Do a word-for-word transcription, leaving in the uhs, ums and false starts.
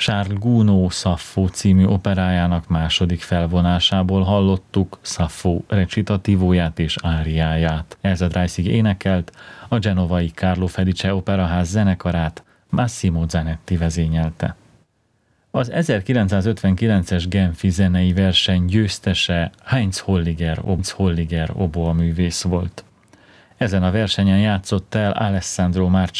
Charles Gounod Sappho című operájának második felvonásából hallottuk Sappho recitatívóját és áriáját. Elsa Dreissig énekelt, a genovai Carlo Felice Operaház zenekarát Massimo Zanetti vezényelte. Az ezerkilencszázötvenkilences Genfi zenei verseny győztese Heinz Holliger, Holliger oboaművész volt. Ezen a versenyen játszott el Alessandro Marcello